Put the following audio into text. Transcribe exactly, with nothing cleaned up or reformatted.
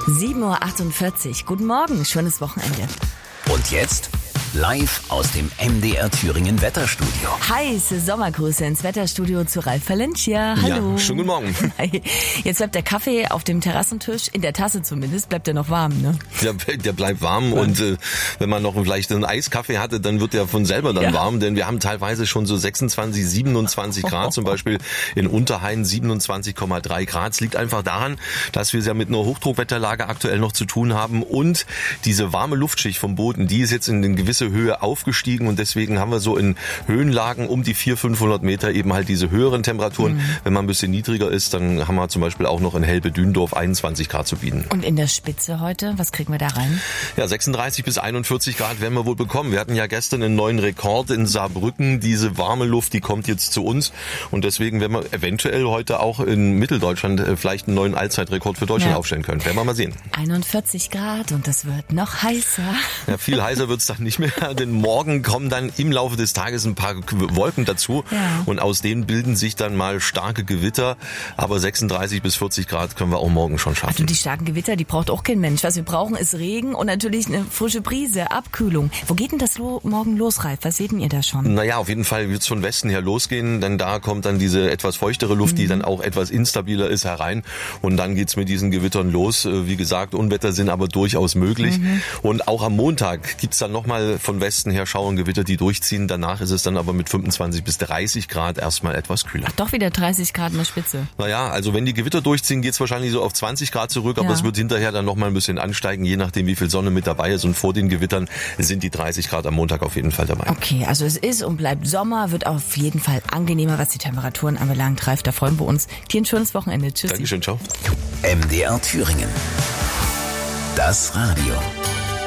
sieben Uhr achtundvierzig. Guten Morgen, schönes Wochenende. Und jetzt live aus dem M D R Thüringen Wetterstudio. Heiße Sommergrüße ins Wetterstudio zu Ralf Valencia. Hallo. Ja, schönen guten Morgen. Hi. Jetzt bleibt der Kaffee auf dem Terrassentisch, in der Tasse zumindest, bleibt er noch warm, ne? Der, der bleibt warm ja. und äh, wenn man noch vielleicht einen Eiskaffee hatte, dann wird der von selber dann ja. warm, denn wir haben teilweise schon so sechsundzwanzig, siebenundzwanzig Grad, zum Beispiel in Unterhain siebenundzwanzig Komma drei Grad. Es liegt einfach daran, dass wir es ja mit einer Hochdruckwetterlage aktuell noch zu tun haben und diese warme Luftschicht vom Boden, die ist jetzt in eine gewisse Höhe aufgestiegen und deswegen haben wir so in Höhenlagen um die vierhundert, fünfhundert Meter eben halt diese höheren Temperaturen. Mhm. Wenn man ein bisschen niedriger ist, dann haben wir zum Beispiel auch noch in Helbe-Dündorf einundzwanzig Grad zu bieten. Und in der Spitze heute, was kriegen wir da rein? Ja, sechsunddreißig bis einundvierzig Grad werden wir wohl bekommen. Wir hatten ja gestern einen neuen Rekord in Saarbrücken. Diese warme Luft, die kommt jetzt zu uns und deswegen werden wir eventuell heute auch in Mitteldeutschland vielleicht einen neuen Allzeitrekord für Deutschland ja. aufstellen können. Werden wir mal sehen. einundvierzig Grad und es wird noch heißer. Ja, viel heißer wird's dann nicht mehr, denn morgen kommen dann im Laufe des Tages ein paar Wolken dazu ja. und aus denen bilden sich dann mal starke Gewitter, aber sechsunddreißig bis vierzig Grad können wir auch morgen schon schaffen. Also die starken Gewitter, die braucht auch kein Mensch. Was wir brauchen ist Regen und natürlich eine frische Brise, Abkühlung. Wo geht denn das lo- morgen los, Ralf? Was seht denn ihr da schon? Naja, auf jeden Fall wird es von Westen her losgehen, denn da kommt dann diese etwas feuchtere Luft, mhm. die dann auch etwas instabiler ist, herein und dann geht's mit diesen Gewittern los. Wie gesagt, Unwetter sind aber durchaus möglich mhm. und auch am Montag gibt's dann nochmal von Westen her Schauergewitter, die durchziehen. Danach ist es dann aber mit fünfundzwanzig bis dreißig Grad erstmal etwas kühler. Ach, doch wieder dreißig Grad in der Spitze. Naja, also wenn die Gewitter durchziehen, geht's wahrscheinlich so auf zwanzig Grad zurück, aber ja. es wird hinterher dann nochmal ein bisschen ansteigen, je nachdem wie viel Sonne mit dabei ist und vor den Gewittern sind die dreißig Grad am Montag auf jeden Fall dabei. Okay, also es ist und bleibt Sommer, wird auf jeden Fall angenehmer, was die Temperaturen anbelangt. Ralf, da freuen wir uns. Dir ein schönes Wochenende. Tschüss. Dankeschön, ciao. M D R Thüringen. Das Radio.